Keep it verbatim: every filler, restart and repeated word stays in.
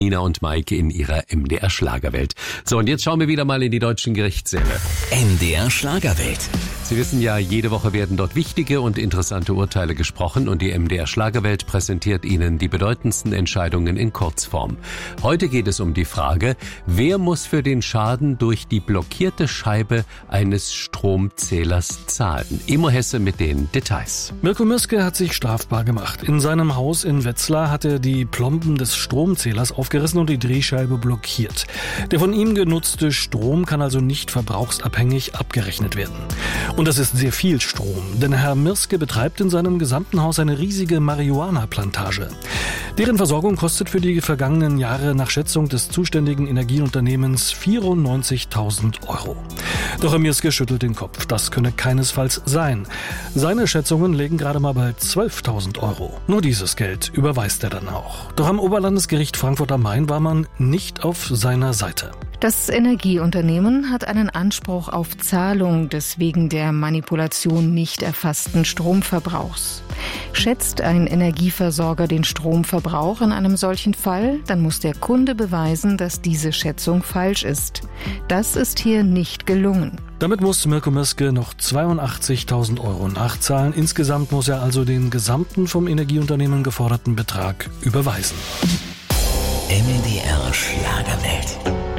Nina und Maike in ihrer M D R Schlagerwelt. So, und jetzt schauen wir wieder mal in die deutschen Gerichtssäle. M D R Schlagerwelt. Sie wissen ja, jede Woche werden dort wichtige und interessante Urteile gesprochen und die M D R Schlagerwelt präsentiert Ihnen die bedeutendsten Entscheidungen in Kurzform. Heute geht es um die Frage, wer muss für den Schaden durch die blockierte Scheibe eines Stromzählers zahlen? Immo Hesse mit den Details. Mirko Mürske hat sich strafbar gemacht. In seinem Haus in Wetzlar hat er die Plomben des Stromzählers aufgerissen und die Drehscheibe blockiert. Der von ihm genutzte Strom kann also nicht verbrauchsabhängig abgerechnet werden. Und das ist sehr viel Strom, denn Herr Mürske betreibt in seinem gesamten Haus eine riesige Marihuana-Plantage. Deren Versorgung kostet für die vergangenen Jahre nach Schätzung des zuständigen Energieunternehmens vierundneunzigtausend Euro. Doch Herr Mürske schüttelt den Kopf. Das könne keinesfalls sein. Seine Schätzungen liegen gerade mal bei zwölftausend Euro. Nur dieses Geld überweist er dann auch. Doch am Oberlandesgericht Frankfurt am Main war man nicht auf seiner Seite. Das Energieunternehmen hat einen Anspruch auf Zahlung des wegen der Manipulation nicht erfassten Stromverbrauchs. Schätzt ein Energieversorger den Stromverbrauch in einem solchen Fall, dann muss der Kunde beweisen, dass diese Schätzung falsch ist. Das ist hier nicht gelungen. Damit muss Mirko Mürske noch zweiundachtzigtausend Euro nachzahlen. Insgesamt muss er also den gesamten vom Energieunternehmen geforderten Betrag überweisen. M D R Schlagerwelt.